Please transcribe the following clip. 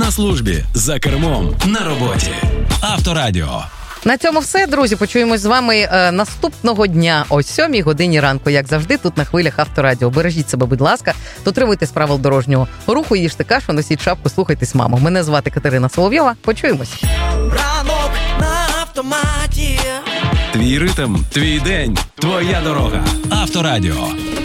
на службі, за кермом, на роботі. Авторадіо. На цьому все, друзі. Почуємось з вами наступного дня о 7 годині ранку, як завжди, тут на хвилях Авторадіо. Бережіть себе, будь ласка, дотримуйтесь правил дорожнього руху, їжте кашу, носіть шапку, слухайтесь маму. Мене звати Катерина Соловйова. Почуємось. Ранок на автоматі. Твій ритм, твій день, твоя дорога. Авторадіо.